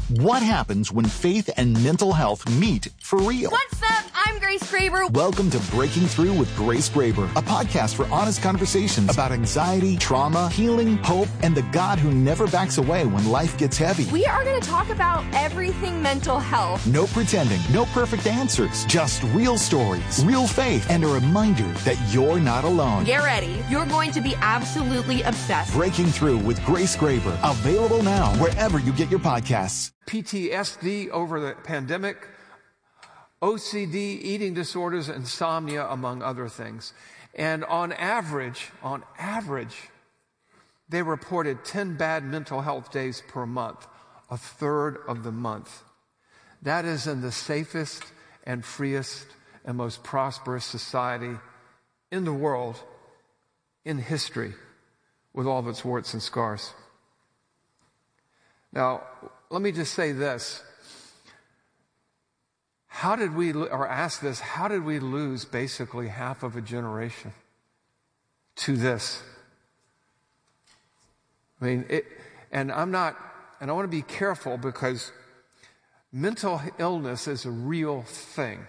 What happens when faith and mental health meet for real? What's up? I'm Grace Graber. Welcome to Breaking Through with Grace Graber, a podcast for honest conversations about anxiety, trauma, healing, hope, and the God who never backs away when life gets heavy. We are going to talk about everything mental health. No pretending, no perfect answers, just real stories, real faith, and a reminder that you're not alone. Get ready. You're going to be absolutely obsessed. Breaking Through with Grace Graber, available now wherever you get your podcasts. PTSD over the pandemic, OCD, eating disorders, insomnia, among other things. And on average, they reported 10 bad mental health days per month, a third of the month. That is in the safest and freest and most prosperous society in the world, in history, with all of its warts and scars. Now, let me just say this. How did we lose basically half of a generation to this? I mean, and I want to be careful because mental illness is a real thing.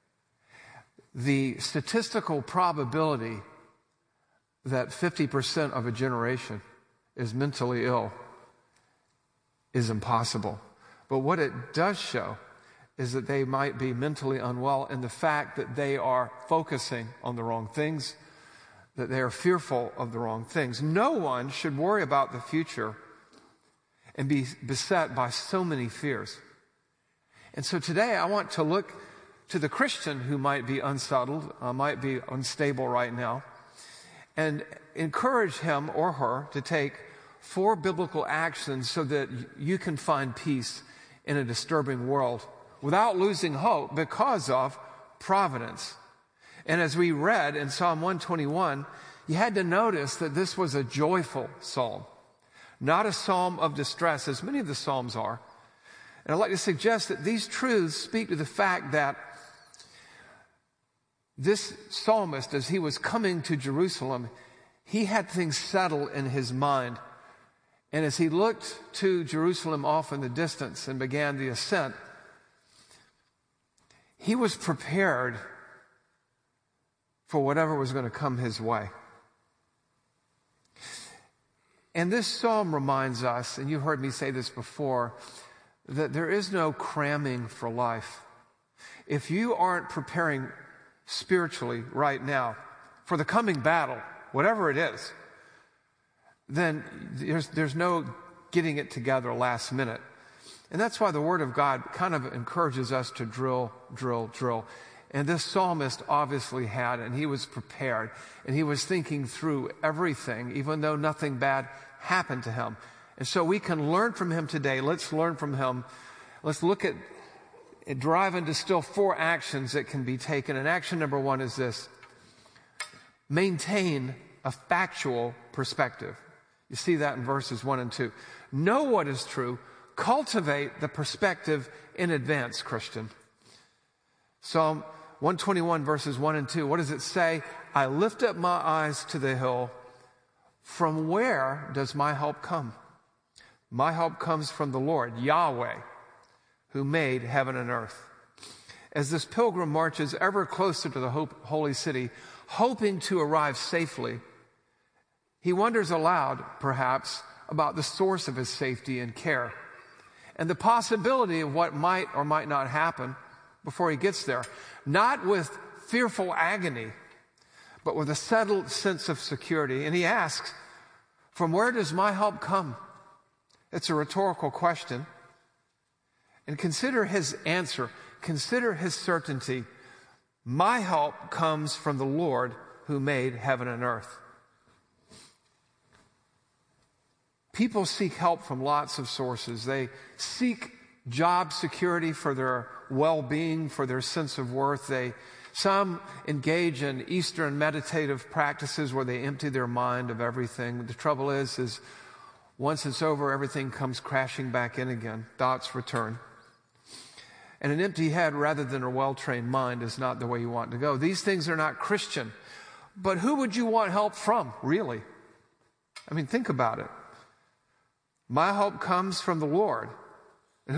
The statistical probability that 50% of a generation is mentally ill is impossible. But what it does show is that they might be mentally unwell in the fact that they are focusing on the wrong things, that they are fearful of the wrong things. No one should worry about the future and be beset by so many fears. And so today I want to look to the Christian who might be unsettled, might be unstable right now, and encourage him or her to take 4 biblical actions so that you can find peace in a disturbing world without losing hope because of providence. And as we read in Psalm 121, you had to notice that this was a joyful psalm, not a psalm of distress, as many of the psalms are. And I'd like to suggest that these truths speak to the fact that this psalmist, as he was coming to Jerusalem, he had things settled in his mind. And as he looked to Jerusalem off in the distance and began the ascent, he was prepared for whatever was going to come his way. And this psalm reminds us, and you heard me say this before, that there is no cramming for life. If you aren't preparing spiritually right now for the coming battle, whatever it is, then there's no getting it together last minute. And that's why the Word of God kind of encourages us to drill. And this psalmist obviously had, and he was prepared, and he was thinking through everything, even though nothing bad happened to him. And so we can learn from him today. Let's learn from him. Let's look at, drive and distill 4 actions that can be taken. And action number 1 is this: maintain a factual perspective. You see that in verses 1 and 2. Know what is true. Cultivate the perspective in advance, Christian. Psalm 121 verses 1 and 2. What does it say? I lift up my eyes to the hill. From where does my help come? My help comes from the Lord, Yahweh, who made heaven and earth. As this pilgrim marches ever closer to the holy city, hoping to arrive safely, he wonders aloud, perhaps, about the source of his safety and care and the possibility of what might or might not happen before he gets there. Not with fearful agony, but with a settled sense of security. And he asks, from where does my help come? It's a rhetorical question. And consider his answer. Consider his certainty. My help comes from the Lord who made heaven and earth. People seek help from lots of sources. They seek job security for their well-being, for their sense of worth. Some engage in Eastern meditative practices where they empty their mind of everything. The trouble is once it's over, everything comes crashing back in again. Thoughts return. And an empty head rather than a well-trained mind is not the way you want to go. These things are not Christian. But who would you want help from, really? I mean, think about it. My help comes from the Lord